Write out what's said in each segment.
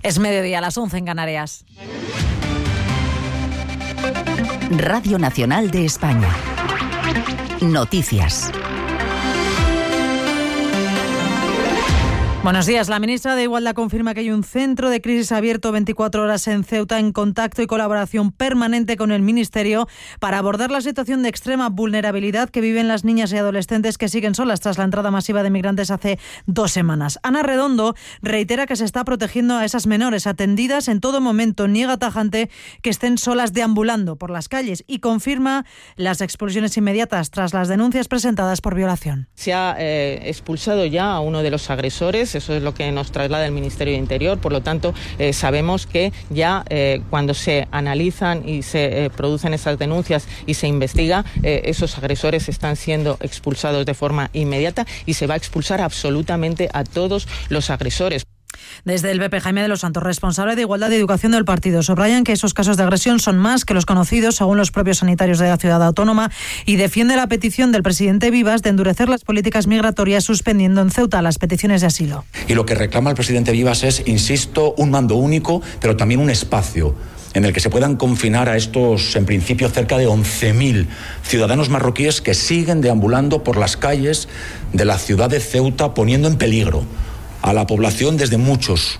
Es mediodía, a las 11 en Canarias. Radio Nacional de España. Noticias. Buenos días. La ministra de Igualdad confirma que hay un centro de crisis abierto 24 horas en Ceuta en contacto y colaboración permanente con el Ministerio para abordar la situación de extrema vulnerabilidad que viven las niñas y adolescentes que siguen solas tras la entrada masiva de migrantes hace 2 semanas. Ana Redondo reitera que se está protegiendo a esas menores atendidas en todo momento. Niega tajante que estén solas deambulando por las calles y confirma las expulsiones inmediatas tras las denuncias presentadas por violación. Se ha expulsado ya a uno de los agresores. Eso es lo que nos traslada el Ministerio de Interior. Por lo tanto, sabemos que ya cuando se analizan y se producen esas denuncias y se investiga, esos agresores están siendo expulsados de forma inmediata y se va a expulsar absolutamente a todos los agresores. Desde el PP, Jaime de los Santos, responsable de Igualdad y Educación del partido, subrayan que esos casos de agresión son más que los conocidos, según los propios sanitarios de la ciudad autónoma, y defiende la petición del presidente Vivas de endurecer las políticas migratorias, suspendiendo en Ceuta las peticiones de asilo. Y lo que reclama el presidente Vivas es, insisto, un mando único, pero también un espacio en el que se puedan confinar a estos, en principio, cerca de 11.000 ciudadanos marroquíes que siguen deambulando por las calles de la ciudad de Ceuta, poniendo en peligro a la población desde muchos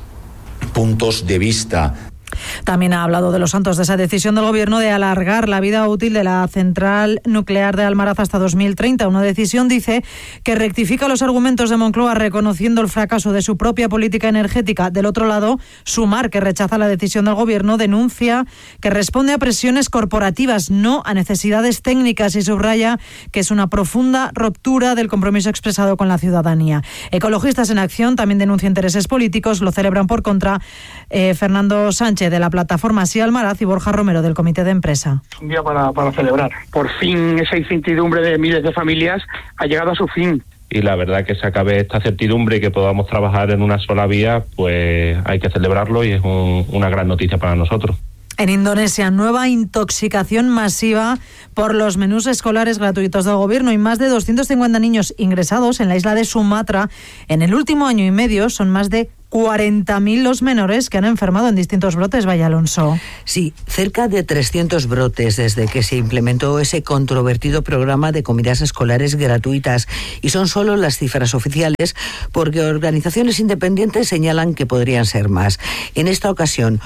puntos de vista. También ha hablado de los Santos de esa decisión del Gobierno de alargar la vida útil de la central nuclear de Almaraz hasta 2030. Una decisión, dice, que rectifica los argumentos de Moncloa reconociendo el fracaso de su propia política energética. Del otro lado, Sumar, que rechaza la decisión del Gobierno, denuncia que responde a presiones corporativas, no a necesidades técnicas, y subraya que es una profunda ruptura del compromiso expresado con la ciudadanía. Ecologistas en Acción también denuncia intereses políticos. Lo celebran por contra Fernando Sánchez de la plataforma Sí Almaraz y Borja Romero del comité de empresa. Un día para celebrar. Por fin esa incertidumbre de miles de familias ha llegado a su fin. Y la verdad que se acabe esta certidumbre y que podamos trabajar en una sola vía, pues hay que celebrarlo y es una gran noticia para nosotros. En Indonesia, nueva intoxicación masiva por los menús escolares gratuitos del Gobierno y más de 250 niños ingresados en la isla de Sumatra. En el último año y medio son más de 40.000 los menores que han enfermado en distintos brotes, Valle Alonso. Sí, cerca de 300 brotes desde que se implementó ese controvertido programa de comidas escolares gratuitas. Y son solo las cifras oficiales, porque organizaciones independientes señalan que podrían ser más. En esta ocasión,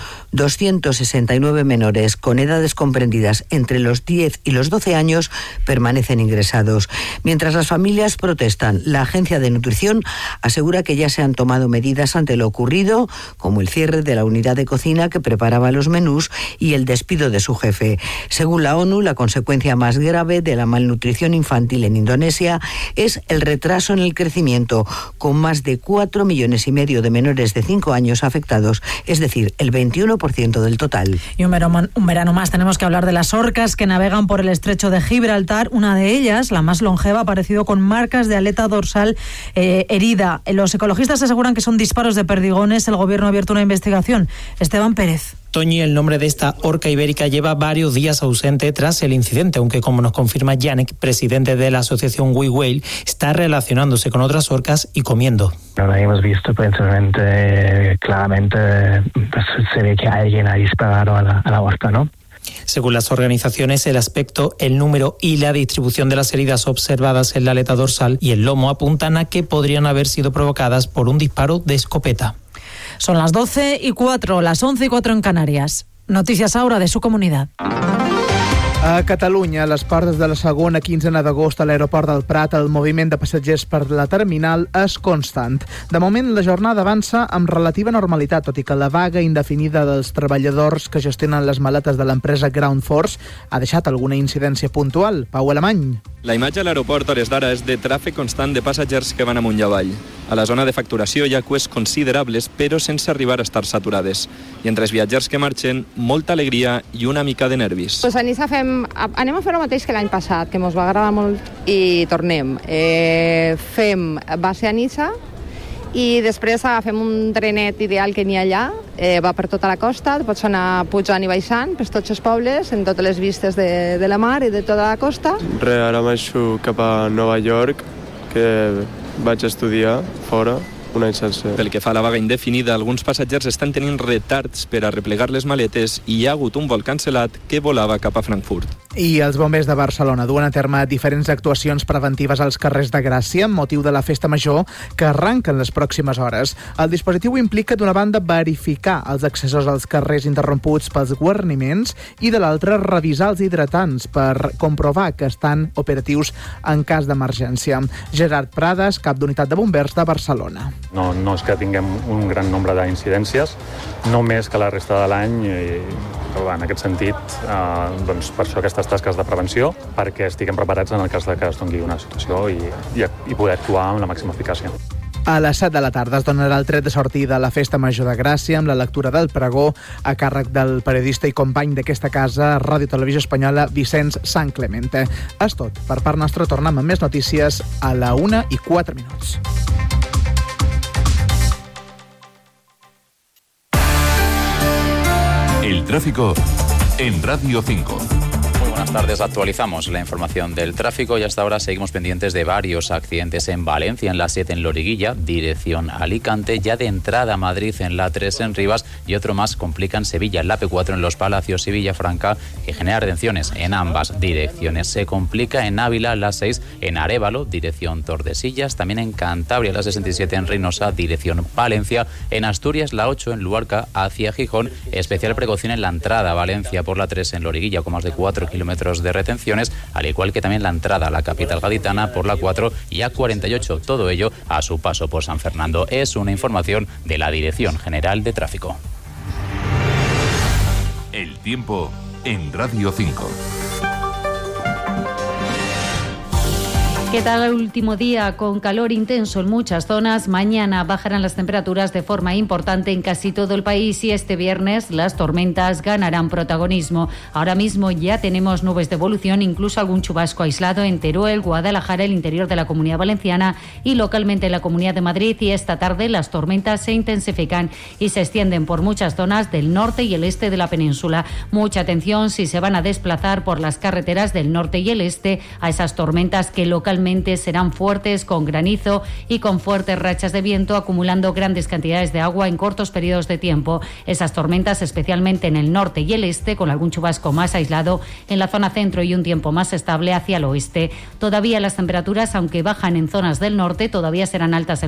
269 menores con edades comprendidas entre los 10 y los 12 años permanecen ingresados. Mientras las familias protestan, la Agencia de Nutrición asegura que ya se han tomado medidas ante lo ocurrido, como el cierre de la unidad de cocina que preparaba los menús y el despido de su jefe. Según la ONU, la consecuencia más grave de la malnutrición infantil en Indonesia es el retraso en el crecimiento, con más de 4,5 millones de menores de 5 años afectados, es decir, el 21% del total. Y un verano más tenemos que hablar de las orcas que navegan por el estrecho de Gibraltar. Una de ellas, la más longeva, ha aparecido con marcas de aleta dorsal herida. Los ecologistas aseguran que son disparos de perdigones. El Gobierno ha abierto una investigación. Esteban Pérez. Toñi, el nombre de esta orca ibérica, lleva varios días ausente tras el incidente, aunque, como nos confirma Janek, presidente de la asociación We Whale, está relacionándose con otras orcas y comiendo. No la hemos visto, precisamente, claramente pues, se ve que alguien ha disparado a la orca, ¿no? Según las organizaciones, el aspecto, el número y la distribución de las heridas observadas en la aleta dorsal y el lomo apuntan a que podrían haber sido provocadas por un disparo de escopeta. Son las 12:04, las 11:04 en Canarias. Noticias ahora de su comunidad. A Catalunya, a les portes de la segona quinzena d'agost a l'aeroport del Prat, el moviment de passatgers per la terminal és constant. De moment, la jornada avança amb relativa normalitat, tot i que la vaga indefinida dels treballadors que gestionen les maletes de l'empresa Ground Force ha deixat alguna incidència puntual. Pau Alemany. La imatge a l'aeroport a hores d'ara és de tràfic constant de passatgers que van amunt i avall. A la zona de facturació hi ha cues considerables, però sense arribar a estar saturades. I entre els viatgers que marxen, molta alegria i una mica de nervis. Pues a Niça anem a fer el mateix que l'any passat, que ens va agradar molt, i tornem. Fem base a Niça i després agafem un trenet ideal que n'hi ha allà, va per tota la costa, pots anar pujant i baixant per tots els pobles, en totes les vistes de la mar i de tota la costa. Ara marxo cap a Nova York, que vaig estudiar fora, una inserció. Pel que fa a la vaga indefinida, alguns passatgers estan tenint retards per a replegar les maletes i hi ha hagut un vol cancel·lat que volava cap a Frankfurt. I els bombers de Barcelona duen a terme diferents actuacions preventives als carrers de Gràcia amb motiu de la festa major que arranquen les pròximes hores. El dispositiu implica, d'una banda, verificar els accessos als carrers interromputs pels guarniments i, de l'altra, revisar els hidratants per comprovar que estan operatius en cas d'emergència. Gerard Prades, cap d'unitat de bombers de Barcelona. No és que tinguem un gran nombre d'incidències, no més que la resta de l'any, però en aquest sentit, doncs per això aquestes tasques de prevenció, perquè estiguem preparats en el cas de que es doni una situació i poder actuar amb la màxima eficàcia. A les 7 de la tarda es donarà el tret de sortida a la Festa Major de Gràcia amb la lectura del pregó a càrrec del periodista i company d'aquesta casa, Ràdio Televisió Espanyola, Vicenç Sant Clemente. És tot. Per part nostra, tornem amb més notícies a la 1:04. El tráfico en Radio 5. Buenas tardes, actualizamos la información del tráfico y hasta ahora seguimos pendientes de varios accidentes en Valencia, en la 7 en Loriguilla, dirección Alicante, ya de entrada a Madrid en la 3 en Rivas y otro más complica en Sevilla, en la P4 en Los Palacios y Villafranca, que genera retenciones en ambas direcciones. Se complica en Ávila, la 6 en Arévalo, dirección Tordesillas, también en Cantabria, la 67 en Reynosa, dirección Palencia, en Asturias, la 8 en Luarca hacia Gijón, especial precaución en la entrada a Valencia por la 3 en Loriguilla, con más de 4 kilómetros de retenciones, al igual que también la entrada a la capital gaditana por la 4 y A48, todo ello a su paso por San Fernando. Es una información de la Dirección General de Tráfico. El tiempo en Radio 5. ¿Qué tal el último día? Con calor intenso en muchas zonas. Mañana bajarán las temperaturas de forma importante en casi todo el país y este viernes las tormentas ganarán protagonismo. Ahora mismo ya tenemos nubes de evolución, incluso algún chubasco aislado en Teruel, Guadalajara, el interior de la Comunidad Valenciana y localmente en la Comunidad de Madrid. Y esta tarde las tormentas se intensifican y se extienden por muchas zonas del norte y el este de la península. Mucha atención si se van a desplazar por las carreteras del norte y el este a esas tormentas que localmente serán fuertes, con granizo y con fuertes rachas de viento, acumulando grandes cantidades de agua en cortos periodos de tiempo. Esas tormentas especialmente en el norte y el este, con algún chubasco más aislado en la zona centro y un tiempo más estable hacia el oeste. Todavía las temperaturas, aunque bajan en zonas del norte, todavía serán altas en